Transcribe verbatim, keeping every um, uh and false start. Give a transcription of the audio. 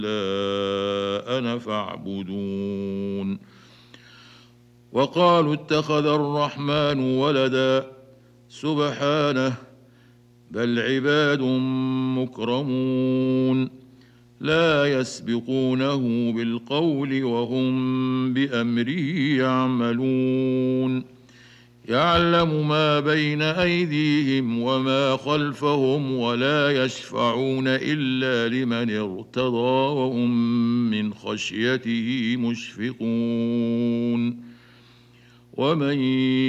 أنا فاعبدون. وقالوا اتخذ الرحمن ولدا سبحانه بل عباد مكرمون لا يسبقونه بالقول وهم بأمره يعملون يعلم ما بين أيديهم وما خلفهم ولا يشفعون إلا لمن ارتضى وهم من خشيته مشفقون ومن